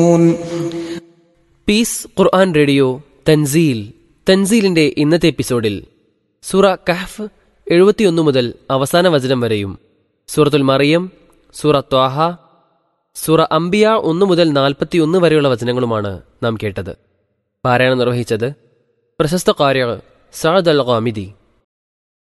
Piece ഖുർആൻ radio തൻസീലിന്റെ ഇന്നത്തെ എപ്പിസോഡിൽ സൂറ കഹ്ഫ് 71 മുതൽ അവസാന വചനം വരെയും, സൂറത്തുൽ മറിയം, സൂറ ത്വാഹ, സൂറ അംബിയ 1 മുതൽ 41 വരെയുള്ള വചനങ്ങളുമാണ് നാം കേട്ടത്. പാരായണം നിർവഹിച്ചത് പ്രശസ്ത ഖാരിഅ സഅദ് അൽ ഗാമിദി.